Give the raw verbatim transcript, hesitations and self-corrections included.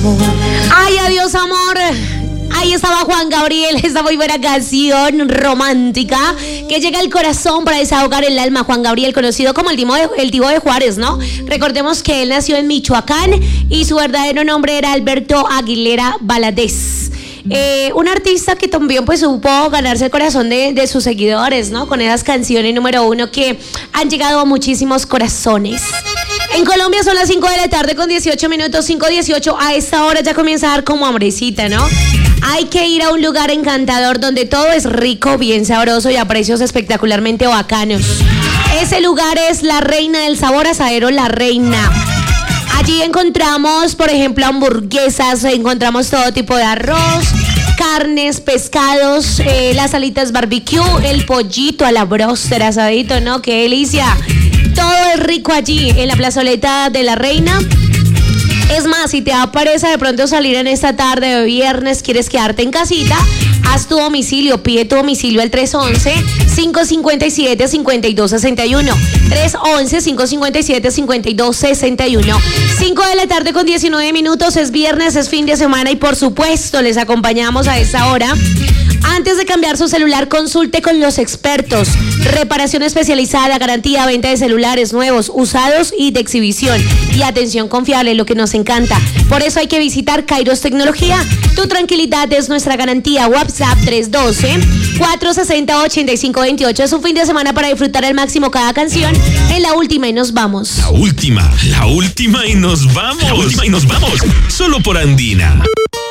amor. Ay, adiós, amor. Ahí estaba Juan Gabriel, esta muy buena canción romántica que llega al corazón para desahogar el alma. Juan Gabriel, conocido como el Tivo de, el Tivo de Juárez, ¿no? Recordemos que él nació en Michoacán y su verdadero nombre era Alberto Aguilera Valadez. Eh, un artista que también pues supo ganarse el corazón de, de sus seguidores, ¿no? Con esas canciones número uno que han llegado a muchísimos corazones. En Colombia son las cinco de la tarde con dieciocho minutos, cinco dieciocho. A esta hora ya comienza a dar como hambrecita, ¿no? Hay que ir a un lugar encantador donde todo es rico, bien sabroso y a precios espectacularmente bacanos. Ese lugar es La Reina del Sabor, Asadero La Reina. Allí encontramos, por ejemplo, hamburguesas, encontramos todo tipo de arroz, carnes, pescados, eh, las alitas barbecue, el pollito a la bróster, asadito, ¿no? ¡Qué delicia! Todo es rico allí, en la plazoleta de La Reina. Es más, si te da pereza de pronto salir en esta tarde de viernes, quieres quedarte en casita, haz tu domicilio, pide tu domicilio al tres once, cinco cinco siete, cinco dos seis uno. tres once, cinco cinco siete, cinco dos seis uno. cinco de la tarde con diecinueve minutos, es viernes, es fin de semana y por supuesto les acompañamos a esta hora. Antes de cambiar su celular, consulte con los expertos. Reparación especializada, garantía, venta de celulares nuevos, usados y de exhibición. Y atención confiable, lo que nos encanta. Por eso hay que visitar Kairos Tecnología. Tu tranquilidad es nuestra garantía. WhatsApp tres uno dos, cuatro seis cero, ocho cinco dos ocho. Es un fin de semana para disfrutar al máximo cada canción. En la última y nos vamos. La última, la última y nos vamos. La última y nos vamos. Solo por Andina.